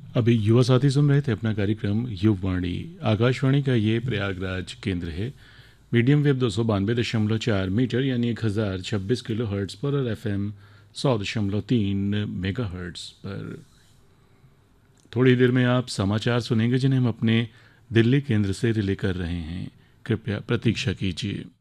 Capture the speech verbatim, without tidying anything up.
अभी युवा साथी सुन रहे थे अपना कार्यक्रम युववाणी। आकाशवाणी का ये प्रयागराज केंद्र है। मीडियम वेव दो सौ बानवे दशमलव चार मीटर यानी एक हज़ार छब्बीस किलो हर्ट्स पर और एफ एम सौ दशमलव तीन मेगा हर्ट्स पर। थोड़ी देर में आप समाचार सुनेंगे जिन्हें हम अपने दिल्ली केंद्र से रिले कर रहे हैं। कृपया प्रतीक्षा कीजिए।